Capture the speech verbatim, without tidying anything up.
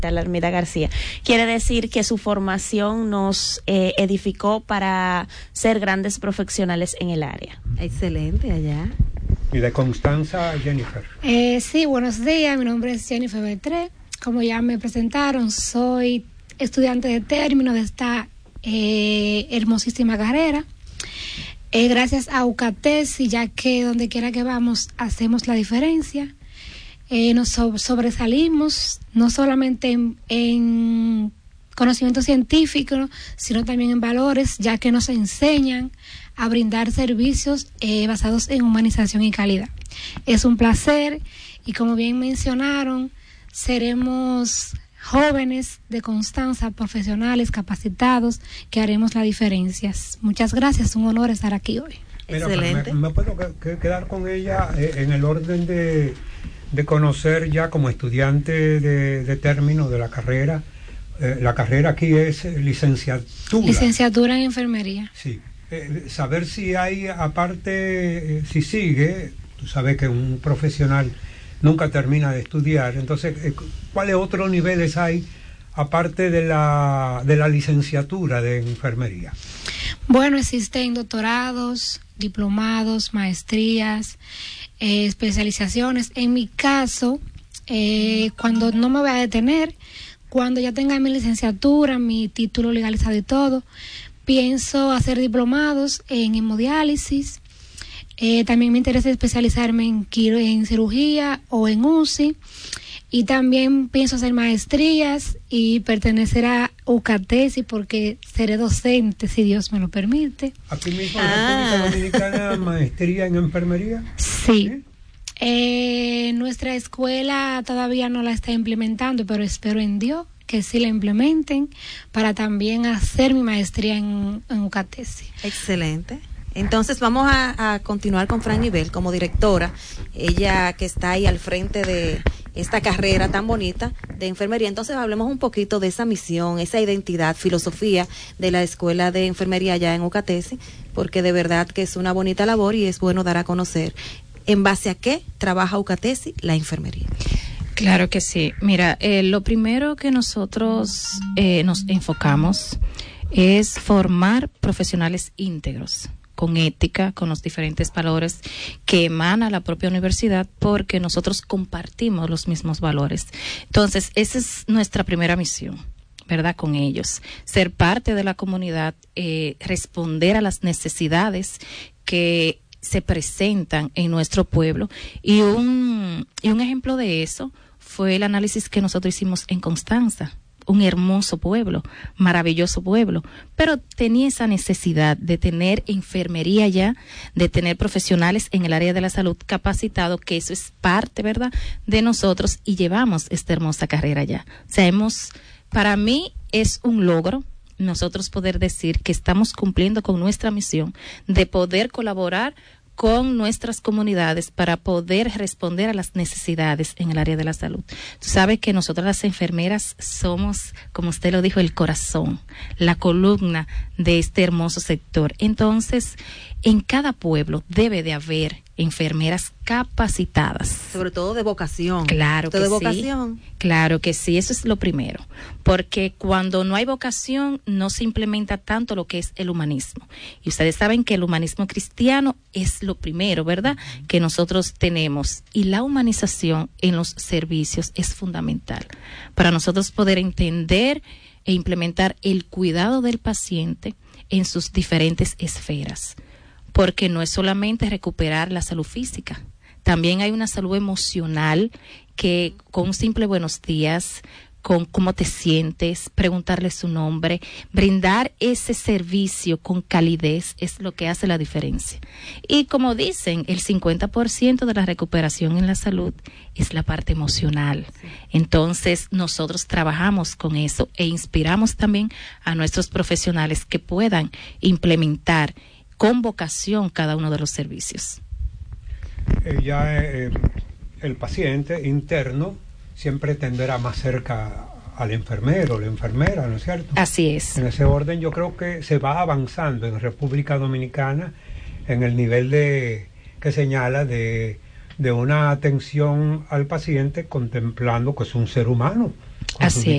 Alarmida García. Quiere decir que su formación nos eh, edificó para ser grandes profesionales en el área. Excelente, allá. Y de Constanza, Jennifer. Eh, sí, buenos días, mi nombre es Jennifer Beltré. Como ya me presentaron, soy estudiante de término de esta eh, hermosísima carrera. Eh, gracias a UCATESI, ya que donde quiera que vamos hacemos la diferencia. Eh, nos so- sobresalimos no solamente en, en conocimiento científico, sino también en valores, ya que nos enseñan a brindar servicios eh, basados en humanización y calidad. Es un placer y, como bien mencionaron, seremos jóvenes de Constanza, profesionales, capacitados, que haremos la diferencia. Muchas gracias, un honor estar aquí hoy. Mira, Excelente. Me, me puedo que, que quedar con ella eh, en el orden de, de conocer ya como estudiante de, de término de la carrera. Eh, la carrera aquí es eh, licenciatura. Licenciatura en enfermería. Sí. Eh, saber si hay, aparte, eh, si sigue, tú sabes que un profesional nunca termina de estudiar, entonces, eh, ¿cuáles otros niveles hay aparte de la, de la licenciatura de enfermería? Bueno, existen doctorados, diplomados, maestrías, eh, especializaciones. En mi caso, eh, cuando no me voy a detener, cuando ya tenga mi licenciatura, mi título legalizado y todo, pienso hacer diplomados en hemodiálisis. Eh, también me interesa especializarme en, quiro- en cirugía o en U C I. Y también pienso hacer maestrías y pertenecer a UCATESI porque seré docente, si Dios me lo permite. Aquí mismo en Ah. República Dominicana, maestría en enfermería. Sí. ¿Sí? Eh, nuestra escuela todavía no la está implementando, pero espero en Dios que sí la implementen para también hacer mi maestría en, en UCATESI. Excelente. Entonces vamos a, a continuar con Fran Nivel como directora, ella que está ahí al frente de esta carrera tan bonita de enfermería. Entonces hablemos un poquito de esa misión, esa identidad, filosofía de la Escuela de Enfermería allá en UCATESI, porque de verdad que es una bonita labor y es bueno dar a conocer en base a qué trabaja UCATESI la enfermería. Claro que sí. Mira, eh, lo primero que nosotros eh, nos enfocamos es formar profesionales íntegros, con ética, con los diferentes valores que emana la propia universidad, porque nosotros compartimos los mismos valores. Entonces, esa es nuestra primera misión, ¿verdad? Con ellos. Ser parte de la comunidad, eh, responder a las necesidades que se presentan en nuestro pueblo. Y un, y un ejemplo de eso fue el análisis que nosotros hicimos en Constanza. Un hermoso pueblo, maravilloso pueblo, pero tenía esa necesidad de tener enfermería ya, de tener profesionales en el área de la salud capacitados, que eso es parte, ¿verdad?, de nosotros, y llevamos esta hermosa carrera ya. O sea, hemos, para mí es un logro nosotros poder decir que estamos cumpliendo con nuestra misión de poder colaborar con nuestras comunidades para poder responder a las necesidades en el área de la salud. Tú sabes que nosotras las enfermeras somos, como usted lo dijo, el corazón, la columna de este hermoso sector. Entonces, en cada pueblo debe de haber enfermeras capacitadas. Sobre todo de vocación. Claro que de sí. vocación. Claro que sí, eso es lo primero. Porque cuando no hay vocación, no se implementa tanto lo que es el humanismo. Y ustedes saben que el humanismo cristiano es lo primero, ¿verdad?, que nosotros tenemos. Y la humanización en los servicios es fundamental para nosotros poder entender e implementar el cuidado del paciente en sus diferentes esferas. Porque no es solamente recuperar la salud física, también hay una salud emocional que con un simple buenos días, con cómo te sientes, preguntarle su nombre, brindar ese servicio con calidez es lo que hace la diferencia. Y como dicen, el cincuenta por ciento de la recuperación en la salud es la parte emocional. Sí. Entonces nosotros trabajamos con eso e inspiramos también a nuestros profesionales que puedan implementar con vocación cada uno de los servicios. Eh, ya eh, el paciente interno siempre tenderá más cerca al enfermero, la enfermera, ¿no es cierto? Así es. En ese orden yo creo que se va avanzando en República Dominicana en el nivel de que señala de, de una atención al paciente contemplando que es un ser humano. Así es.